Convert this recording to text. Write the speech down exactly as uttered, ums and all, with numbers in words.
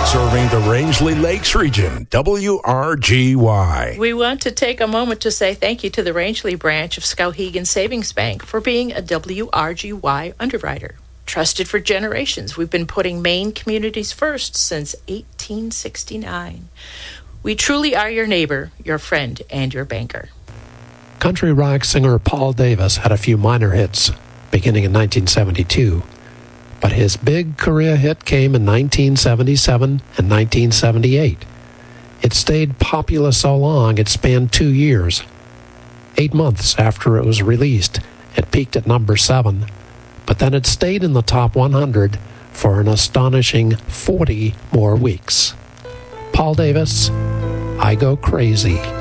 Serving the Rangeley Lakes region, W R G Y. We want to take a moment to say thank you to the Rangeley branch of Skowhegan Savings Bank for being a W R G Y underwriter. Trusted for generations, we've been putting Maine communities first since eighteen sixty-nine. We truly are your neighbor, your friend, and your banker. Country rock singer Paul Davis had a few minor hits beginning in nineteen seventy-two, but his big career hit came in nineteen seventy-seven and nineteen seventy-eight. It stayed popular so long it spanned two years. Eight months after it was released, it peaked at number seven, but then it stayed in the top one hundred for an astonishing forty more weeks. Paul Davis, I Go Crazy.